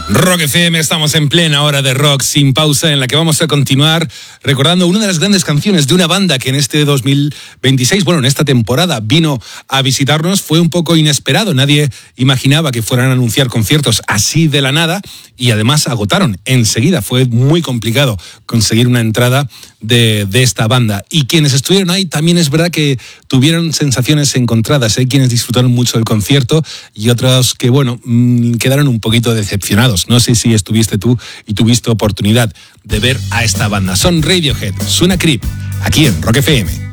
Rock FM, estamos en plena hora de rock sin pausa, en la que vamos a continuar recordando una de las grandes canciones de una banda que en este 2026, en esta temporada vino a visitarnos. Fue un poco inesperado, nadie imaginaba que fueran a anunciar conciertos así de la nada y además agotaron enseguida. Fue muy complicado conseguir una entrada de esta banda, y quienes estuvieron ahí también es verdad que tuvieron sensaciones encontradas. Hay quienes disfrutaron mucho del concierto y otros que quedaron un poquito decepcionados. No sé si estuviste tú y tuviste oportunidad de ver a esta banda. Son Radiohead, suena Creep, aquí en Rock FM.